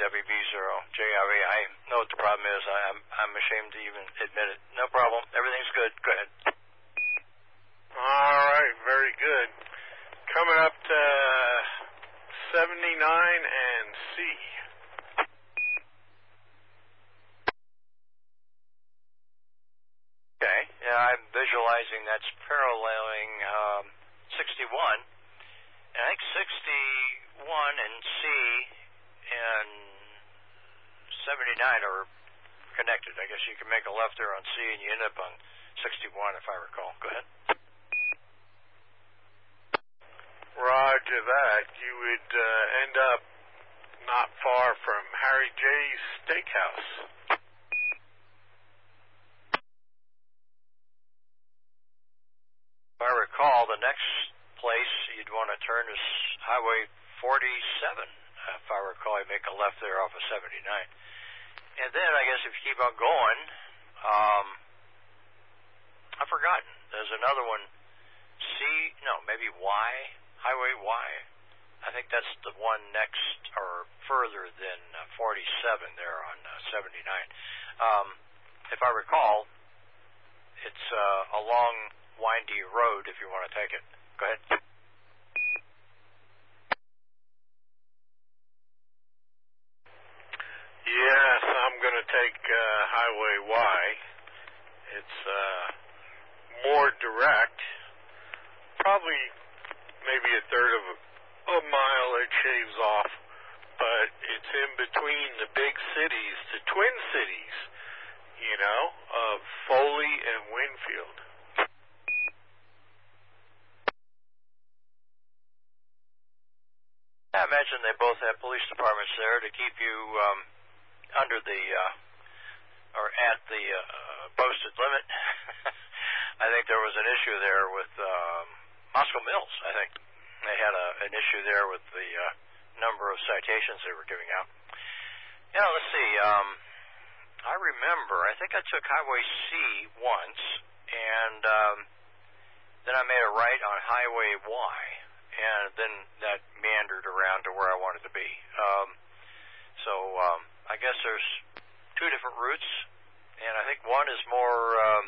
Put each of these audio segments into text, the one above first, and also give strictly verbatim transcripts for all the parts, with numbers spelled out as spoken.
W B zero J R E. I know what the problem is. I, I'm I'm ashamed to even admit it. No problem. Everything's good. Go ahead. All right, very good. Coming up to seventy-nine and C. Okay. Yeah, I'm visualizing that's paralleling um, sixty-one. And I think sixty-one and C and seventy-nine are connected. I guess you can make a left there on C and you end up on sixty-one, if I recall. Go ahead. Roger that. You would uh, end up not far from Harry J's Steakhouse. If I recall, the next place you'd want to turn is Highway forty-seven. If I recall, you make a left there off of seventy-nine. And then I guess if you keep on going, um, I've forgotten. There's another one, C, no, maybe Y, Highway Y. I think that's the one next or further than uh, forty-seven there on uh, seventy-nine. Um, if I recall, it's uh, a long, windy road if you want to take it. Go ahead. Yes, I'm going to take uh, Highway Y. It's uh, more direct. Probably maybe a third of a, a mile it shaves off, but it's in between the big cities, the twin cities, you know, of Foley and Winfield. I imagine they both have police departments there to keep you um, under the, uh, or at the uh, posted limit. I think there was an issue there with um, Moscow Mills, I think. They had a, an issue there with the uh, number of citations they were giving out. You know, let's see. Um, I remember, I think I took Highway C once, and um, then I made a right on Highway Y, and then that meandered around to where I wanted to be. Um, so um, I guess there's two different routes, and I think one is more um,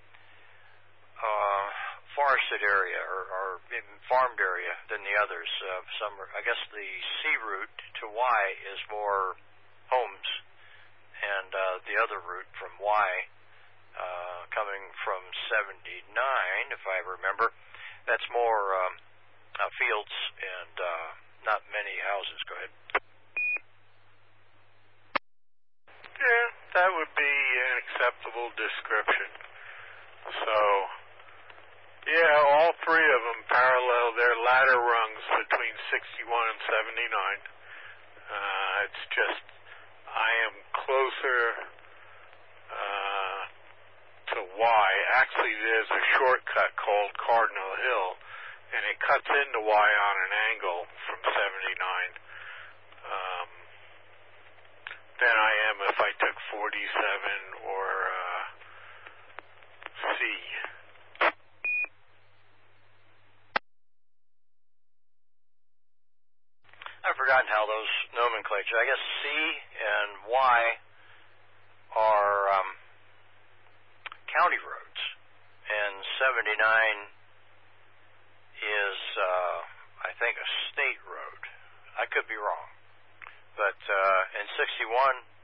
uh, forested area or, or farmed area than the others. Uh, some, are, I guess the C route to Y is more homes, and uh, the other route from Y, uh, coming from seventy-nine, if I remember, that's more um, uh, fields and uh, not many houses. Go ahead. Yeah, that would be an acceptable description. So, yeah, all three of them parallel their ladder rungs between sixty-one and seventy-nine. Uh, it's just, I am closer uh, to Y. Actually, there's a shortcut called Cardinal Hill, and it cuts into Y on an angle from seventy-nine. Um, than I am if I took forty-seven or uh, C. I've forgotten how those nomenclature. I guess C and Y are um, county roads, and seventy-nine is, uh, I think, a state road. I could be wrong. But uh, in sixty-one,